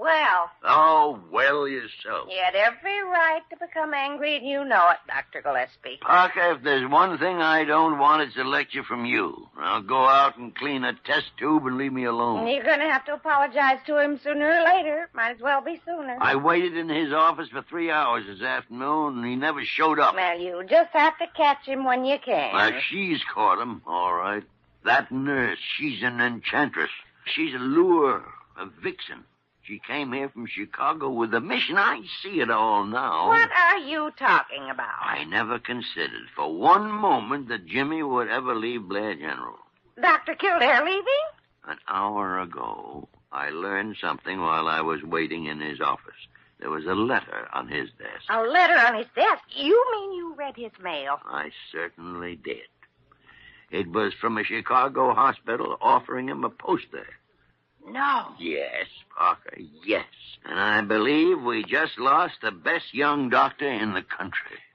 Well. Oh, well yourself. You had every right to become angry, and you know it, Dr. Gillespie. Parker, if there's one thing I don't want, it's a lecture from you. Now go out and clean a test tube and leave me alone. You're going to have to apologize to him sooner or later. Might as well be sooner. I waited in his office for 3 hours this afternoon, and he never showed up. Well, you just have to catch him when you can. She's caught him, all right. That nurse, she's an enchantress. She's a lure, a vixen. She came here from Chicago with a mission. I see it all now. What are you talking about? I never considered for one moment that Jimmy would ever leave Blair General. Dr. Kildare leaving? An hour ago, I learned something while I was waiting in his office. There was a letter on his desk. A letter on his desk? You mean you read his mail? I certainly did. It was from a Chicago hospital offering him a post there. No. Yes, Parker, yes. And I believe we just lost the best young doctor in the country.